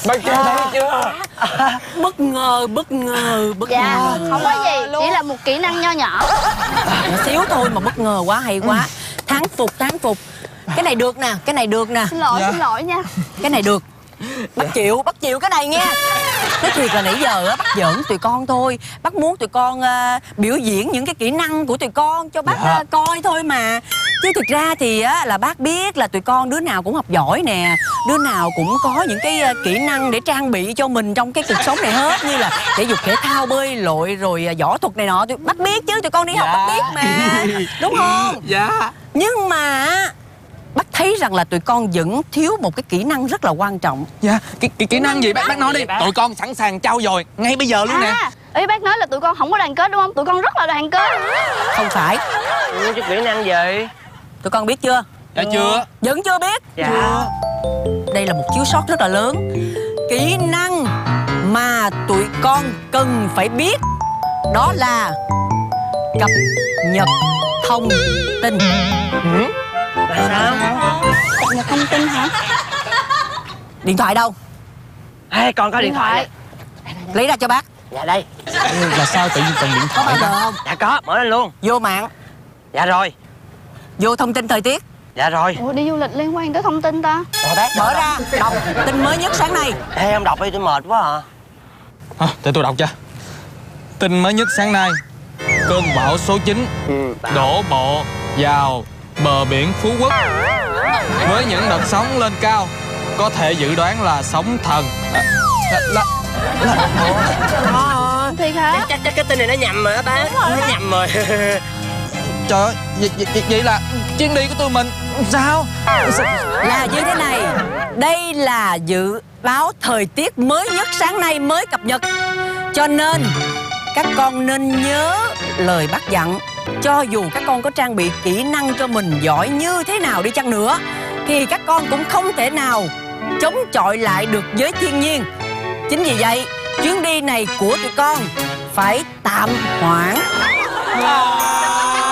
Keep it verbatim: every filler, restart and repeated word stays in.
Bác Trinh thấy chưa? Bất ngờ, bất ngờ, bất Dạ, ngờ. không có gì, chỉ là một kỹ năng nho nhỏ. Nhỏ xíu thôi mà bất ngờ quá, hay quá. Thán phục, thán phục. Cái này được nè, cái này được nè. Xin lỗi, Dạ. xin lỗi nha. Cái này được. Bác chịu, bác chịu cái này nha. Nói thiệt là nãy giờ á, bác giỡn tụi con thôi. Bác muốn tụi con uh, biểu diễn những cái kỹ năng của tụi con cho bác Dạ. uh, coi thôi mà. Chứ thực ra thì á, là bác biết là tụi con đứa nào cũng học giỏi nè. Đứa nào cũng có những cái uh, kỹ năng để trang bị cho mình trong cái cuộc sống này hết. Như là thể dục thể thao, bơi lội, rồi uh, võ thuật này nọ. Tụi bác biết chứ, tụi con đi học Dạ. bác biết mà. Đúng không? Dạ. Nhưng mà bác thấy rằng là tụi con vẫn thiếu một cái kỹ năng rất là quan trọng. Dạ. Cái, cái kỹ năng gì bác bác nói đi. Tụi con sẵn sàng trau dồi ngay bây giờ luôn nè. À, ý bác nói là tụi con không có đoàn kết đúng không? Tụi con rất là đoàn kết. Không phải. Ừ, chứ kỹ năng gì? Tụi con biết chưa? Dạ chưa. Vẫn chưa biết. Dạ. Đây là một thiếu sót rất là lớn. Kỹ năng mà tụi con cần phải biết đó là cập nhật thông tin. Ừ? Là sao? Cập nhật thông tin hả? Điện thoại đâu? Ê, con có điện thoại. Lấy ra cho bác. Dạ đây. Là sao tự nhiên cần điện Có thoại? bao giờ không? Dạ có, mở lên luôn. Vô mạng, Dạ rồi. vô thông tin thời tiết. Dạ rồi. Ủa, đi du lịch liên quan tới thông tin ta? Rồi bác. Mở ra, đọc tin mới nhất sáng nay. Ê, em đọc đi, tôi mệt quá à. À, để tôi đọc cho. Tin mới nhất sáng nay. Cơn bão số chín Ừ, đổ bộ vào bờ biển Phú Quốc. Với những đợt sóng lên cao, có thể dự đoán là sóng thần. À, là, là, là, Thiệt hả? chắc chắc cái tin này nó nhầm rồi á bác. Nó nhầm rồi. trời ơi, vậy, vậy, vậy là chuyến đi của tụi mình sao? Là như thế này. Đây là dự báo thời tiết mới nhất sáng nay, mới cập nhật. Cho nên các con nên nhớ lời bác dặn. Cho dù các con có trang bị kỹ năng cho mình giỏi như thế nào đi chăng nữa, thì các con cũng không thể nào chống chọi lại được với thiên nhiên. Chính vì vậy, chuyến đi này của tụi con phải tạm hoãn.